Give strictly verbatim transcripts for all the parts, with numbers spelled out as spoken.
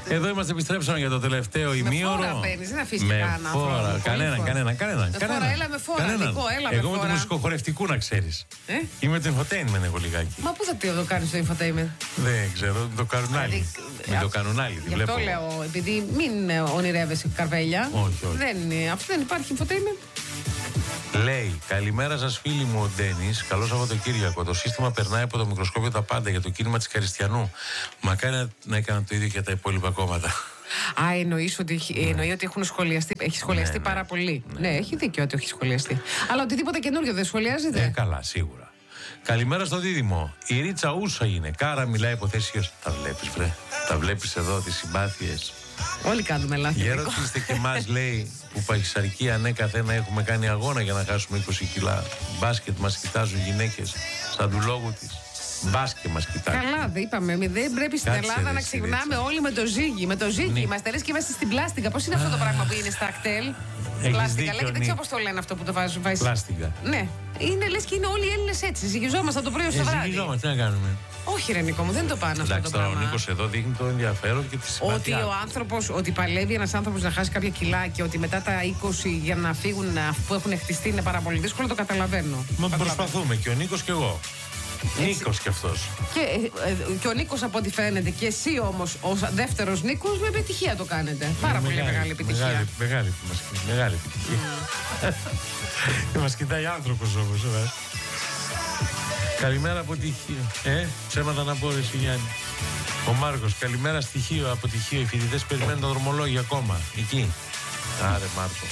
Εδώ είμαστε, επιστρέψαμε για το τελευταίο ημίωρο. Με φόρα παίρνεις, δεν αφήσεις κανένα φόρα. Κανέναν, κανέναν, κανέναν. Με φόρα, έλα με φόρα, Νικό, έλα με Εγώ φόρα. με το μουσικοχορευτικού, να ξέρεις. Ε? Είμαι το infotainment εγώ λιγάκι. Μα πού θα το κάνεις το infotainment? Δεν ξέρω, το κάνουν άλλοι. Μην το κάνουν άλλοι, τη Γι' βλέπω. αυτό λέω, επειδή μην ονειρεύεσαι καρβέλια. Όχι, όχι. Δεν, αυτό δεν υπάρχει infotainment. Λέει, καλημέρα σας φίλοι μου ο Ντένις, καλό Σαββατοκύριακο. Το σύστημα περνάει από το μικροσκόπιο τα πάντα για το κίνημα της Χαριστιανού. Μακάρι να έκαναν το ίδιο και τα υπόλοιπα κόμματα. Α, εννοείς ότι, ναι. εννοεί ότι έχουν σχολιαστεί, έχει σχολιαστεί ναι, πάρα ναι. πολύ. Ναι. ναι, έχει δίκιο ότι έχει σχολιαστεί. Αλλά οτιδήποτε καινούριο δεν σχολιάζεται. Ε, καλά, σίγουρα. Καλημέρα στο Δίδυμο. Η Ρίτσα ούσα είναι. Κάρα μιλάει υποθέσεως. Τα βλέπεις, βρε. Τα βλέπεις εδώ τις συμπάθειες. Όλοι κάνουμε λάθη. Για ρωτήστε και εμάς, λέει, που παχυσαρκή ανέκαθεν έχουμε κάνει αγώνα για να χάσουμε είκοσι κιλά. Μπάσκετ μας κοιτάζουν γυναίκες σαν του λόγου της. Μπάσκετ μας κοιτάζουν. Καλά, δεν είπαμε. Δεν πρέπει στην Κάτσε, Ελλάδα ρε, να ξεχνάμε όλοι με το ζύγι. Με το ζύγι. Ναι. Είμαστε λες και είμαστε στην πλάστικα. Πώς είναι αυτό το πράγμα που είναι στα ακτέλ? Πλάστικα. Λέγεται, δεν ξέρω πώς το λένε αυτό που το βάζουν. Πλάστικα. Ναι. Είναι λες και είναι όλοι οι Έλληνες έτσι. Ζυγιζόμαστε το πρωί ως το βράδυ. Ζυγιζόμαστε, τι να κάνουμε. Όχι, ρε Νίκο μου, δεν το πάνε αυτό. Εντάξει, το πράγμα. Ο Νίκος εδώ δείχνει το ενδιαφέρον και τη συμπάθειά. Ότι ο άνθρωπος, ότι παλεύει ένας άνθρωπος να χάσει κάποια κιλά και ότι μετά τα είκοσι για να φύγουν που έχουν χτιστεί είναι πάρα πολύ δύσκολο, το καταλαβαίνω. Μα προσπαθούμε και ο Νίκος και εγώ. Νίκος κι αυτός. Και, ε, και ο Νίκος από ό,τι φαίνεται και εσύ όμως ως δεύτερος Νίκος με επιτυχία το κάνετε. Πάρα πολύ μεγάλη, μεγάλη επιτυχία. Μεγάλη, μεγάλη, μεγάλη επιτυχία. Και μας κοιτάει άνθρωπος όμως. Ε. Καλημέρα από τυχείο. Ε, ψέματα να πω ρε Γιάννη. Ο Μάρκος, καλημέρα στοιχείο από τυχείο. Οι φοιτητές περιμένουν το δρομολόγιο ακόμα. Εκεί. Άρε Μάρκο.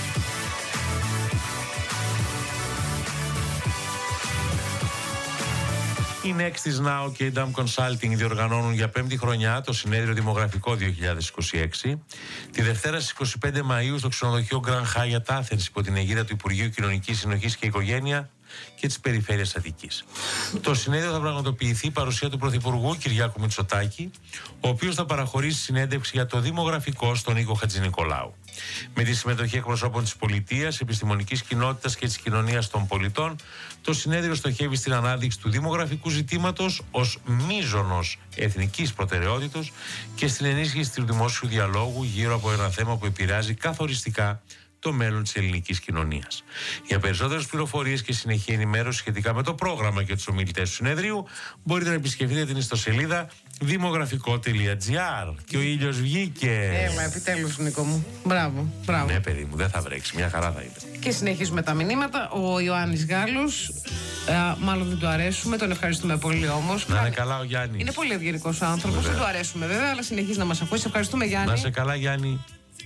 Η Nextis Now και η Dam Consulting διοργανώνουν για πέμπτη χρονιά το συνέδριο Δημογραφικό δύο χιλιάδες είκοσι έξι. Τη Δευτέρα στις είκοσι πέντε Μαΐου στο ξενοδοχείο Grand Hyatt Athens υπό την αιγίδα του Υπουργείου Κοινωνικής Συνοχής και Οικογένεια και της Περιφέρειας Αττικής. Το συνέδριο θα πραγματοποιηθεί παρουσία του Πρωθυπουργού Κυριάκου Μητσοτάκη, ο οποίος θα παραχωρήσει συνέντευξη για το δημογραφικό στον Νίκο Χατζηνικολάου. Με τη συμμετοχή εκπροσώπων της πολιτείας, επιστημονικής κοινότητας και της κοινωνίας των πολιτών, το συνέδριο στοχεύει στην ανάδειξη του δημογραφικού ζητήματος ως μείζωνος εθνικής προτεραιότητος και στην ενίσχυση του δημόσιου διαλόγου γύρω από ένα θέμα που επηρεάζει καθοριστικά το μέλλον της ελληνικής κοινωνίας. Για περισσότερες πληροφορίες και συνεχή ενημέρωση σχετικά με το πρόγραμμα και τους ομιλητές του συνεδρίου, μπορείτε να επισκεφτείτε την ιστοσελίδα δημογραφικό τελεία τζι άρ. Και ο ήλιος βγήκε. Έλα, επιτέλους Νίκο μου. Μπράβο, μπράβο. Ναι, παιδί μου, δεν θα βρέξει. Μια χαρά θα είναι. Και συνεχίζουμε τα μηνύματα. Ο Ιωάννης Γάλλος, ε, μάλλον δεν του αρέσουμε, τον ευχαριστούμε πολύ όμως. Να είναι καλά ο Γιάννης. Είναι πολύ ευγενικός άνθρωπος, δεν του αρέσουμε βέβαια, αλλά συνεχίζει να μας ακούει. Σε ευχαριστούμε, Γιάννη. Να είσαι καλά, Γιάννη.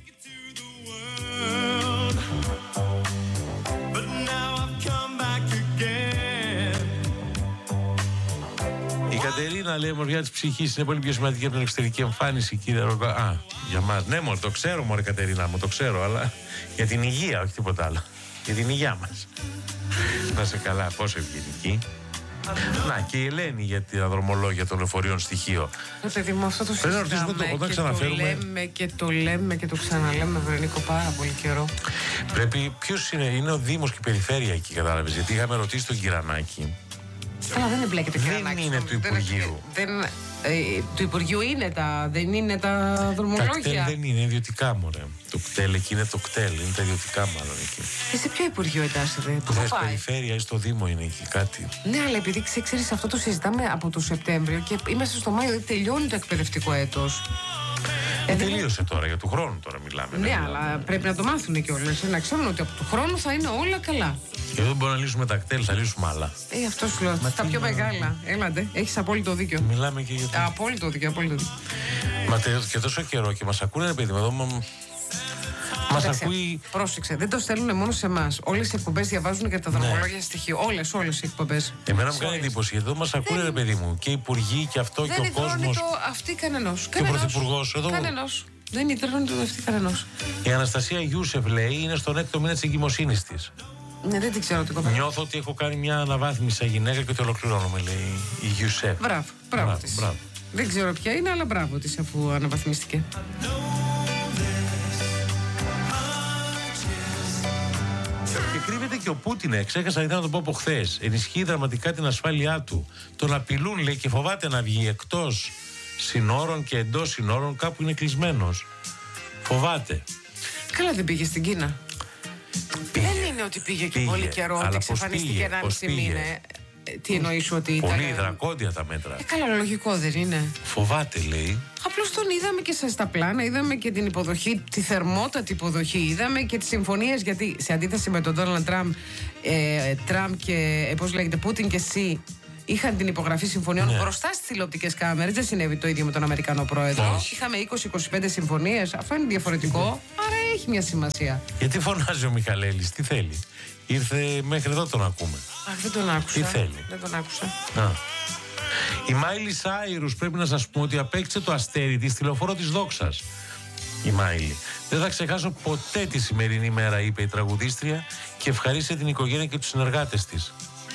Η Κατερίνα λέει: μορφιά της ψυχής είναι πολύ πιο σημαντική από την εξωτερική εμφάνιση, κύριε Ρογκά. Α, για μας. Ναι, μωρέ, το ξέρω, μωρέ Κατερίνα μου, το ξέρω, αλλά για την υγεία, όχι τίποτα άλλο. Για την υγεία μας. Να είσαι καλά, πόσο ευγενική. Να, και η Ελένη για τα δρομολόγια των λεωφορείων στοιχείο. Ε, παιδί μου, αυτό το συζητάμε το, όταν και το λέμε και το λέμε και το ξαναλέμε, Βρενίκο, πάρα πολύ καιρό. Πρέπει, ποιος είναι, είναι ο Δήμος και η Περιφέρεια εκεί, κατάλαβες, γιατί είχαμε ρωτήσει τον Κυρανάκη. Αλλά δεν εμπλέκεται Δεν είναι του Υπουργείου. Δεν, δεν, ε, του Υπουργείου είναι τα, δεν είναι τα δρομολόγια. Τα κτέλ δεν είναι, είναι ιδιωτικά, μωρέ. Το κτέλ εκεί είναι το κτέλ, είναι τα ιδιωτικά μάλλον εκεί. Και σε ποιο Υπουργείο εντάσσεται? Που θες Περιφέρεια ή στο Δήμο είναι εκεί κάτι. Ναι, αλλά επειδή ξέρεις αυτό το συζητάμε από το Σεπτέμβριο και είμαστε στο Μάιο, δηλαδή τελειώνει το εκπαιδευτικό έτος. Ε, τελείωσε τώρα, για του χρόνου τώρα μιλάμε. Ναι, ναι, αλλά μιλάμε. πρέπει να το μάθουν κιόλας. Να ξέρουν ότι από του χρόνου θα είναι όλα καλά. Και δεν μπορούμε να λύσουμε τα κτέλ, θα λύσουμε άλλα. Ε, αυτό σου λέω. Τα πιο μεγάλα. Έλατε, έχεις απόλυτο δίκιο. Μιλάμε και για το. Απόλυτο δίκιο, απόλυτο δίκιο. Μα και τόσο καιρό και μας ακούνε, ρε παιδί μου, εδώ. Μας ακούει. Πρόσεξε, δεν το στέλνουν μόνο σε εμάς. Όλες οι εκπομπές διαβάζουν και τα δρομολόγια στοιχείο. Όλες, όλες οι εκπομπές. Εμένα μου κάνει εντύπωση. Εδώ μας ακούνε, ρε παιδί μου, και οι υπουργοί και αυτό δεν και ο κόσμος. Δεν είναι αυτή κανενός. Και ο πρωθυπουργός. Εδώ. Κανενός. Δεν είναι το αυτή κανενός. Η Αναστασία Γιούσεφ λέει είναι στον έκτο μήνα της εγκυμοσύνης της. Ναι, δεν την ξέρω την κοπέλα. Νιώθω ότι έχω κάνει μια αναβάθμιση σαν γυναίκα και το ολοκληρώνομαι, λέει η Γιούσεφ. Μπράβο, μπράβο της. Μπράβο. Δεν ξέρω ποια είναι, αλλά μπράβο της αφού αναβαθμίστηκε. Και κρύβεται και ο Πούτιν, ξέχασα να το πω από χθες. Ενισχύει δραματικά την ασφάλειά του. Τον απειλούν, λέει, και φοβάται να βγει εκτός συνόρων και εντός συνόρων κάπου είναι κλεισμένος. Φοβάται. Καλά, δεν πήγε στην Κίνα. Πήγε. Δεν είναι ότι πήγε και Πήγε. πολύ καιρό, Αλλά ότι πώς εξαφανίστηκε πήγε, ενάμιση πώς πήγε. μήνα. Ε, Τι εννοείς ότι ήταν. Πολύ δρακόντια τα μέτρα. Ε, καλά, λογικό δεν είναι. Φοβάται, λέει. Απλώς τον είδαμε και σε- στα πλάνα, είδαμε και την υποδοχή, τη θερμότατη υποδοχή, είδαμε και τις συμφωνίες, γιατί σε αντίθεση με τον Ντόναλντ Τραμπ, ε, Τραμπ και, ε, πώς λέγεται, Πούτιν και Σι, είχαν την υπογραφή συμφωνιών Ναι. μπροστά στις τηλεοπτικές κάμερες. Δεν συνέβη το ίδιο με τον Αμερικανό πρόεδρο. Όχι. Είχαμε είκοσι με είκοσι πέντε συμφωνίες. Αυτό είναι διαφορετικό, άρα έχει μια σημασία. Γιατί φωνάζει ο Μιχαλέλης, τι θέλει. Ήρθε μέχρι εδώ τον ακούμε. Αχ, δεν τον άκουσα. Τι θέλει. Δεν τον άκουσα. Α. Η Μάιλι Σάιρους, πρέπει να σας πούμε ότι απέκτησε το αστέρι της στη λεωφόρο της δόξας. Η Μάιλι. Δεν θα ξεχάσω ποτέ τη σημερινή μέρα, είπε η τραγουδίστρια, και ευχαρίστησε την οικογένεια και τους συνεργάτες της.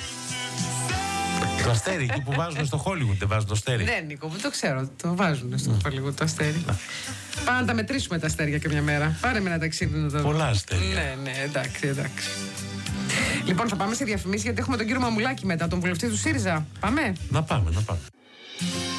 Το αστέρι, εκεί που βάζουν στο Hollywood, δεν βάζουν το αστέρι. Ναι, Νίκο, μου το ξέρω. Το βάζουν στο Hollywood το αστέρι. Πάμε να τα μετρήσουμε τα αστέρια και μια μέρα. Πάρε με ένα ταξίδι να τα δούμε. Πολλά αστέρια. Ναι, ναι, εντάξει, εντάξει. Λοιπόν, θα πάμε σε διαφημίσεις γιατί έχουμε τον κύριο Μαμουλάκη μετά, τον βουλευτή του ΣΥΡΙΖΑ. Πάμε. Να πάμε, να πάμε.